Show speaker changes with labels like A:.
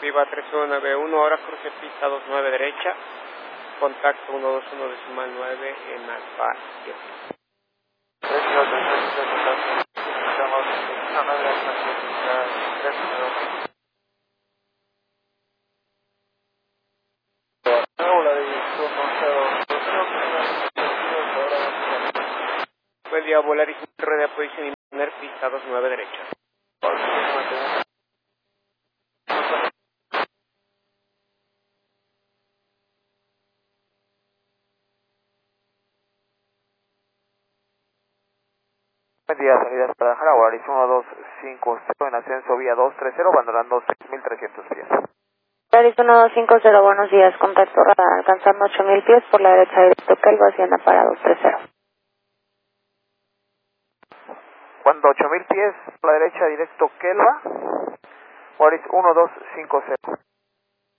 A: Viva 3191, ahora cruce pista 29 derecha, contacto 121 decimal 9 en Alfa 7. Buen día, Volaris, red de aposición y poner pista 29 derecha.
B: Buen día, salidas para Volaris 1250 en ascenso vía 230, abandonando 6.300 pies.
C: Volaris 1250, buenos días, contacto radar, alcanzando 8.000 pies por la derecha directo Kelva, hacienda para 230.
B: Cuando 8.000 pies por la derecha directo Kelva, Volaris 1250.